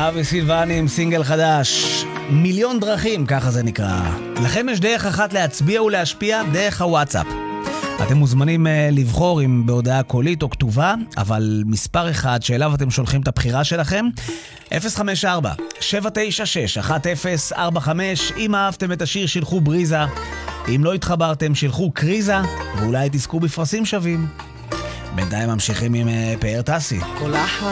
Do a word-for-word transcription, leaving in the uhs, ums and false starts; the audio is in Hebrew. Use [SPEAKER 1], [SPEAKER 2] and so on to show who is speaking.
[SPEAKER 1] אבי סילבני עם סינגל חדש, מיליון דרכים, ככה זה נקרא. לכם יש דרך אחת להצביע ולהשפיע, דרך הוואטסאפ. אתם מוזמנים לבחור אם בהודעה קולית או כתובה, אבל מספר אחד שאליו אתם שולחים את הבחירה שלכם, אפס חמש ארבע שבע תשע שש אחת אפס ארבע חמש. אם אהבתם את השיר שילחו בריזה, אם לא התחברתם שילחו קריזה, ואולי תזכו בפרסים שווים. בינתיים ממשיכים עם פאר טסי.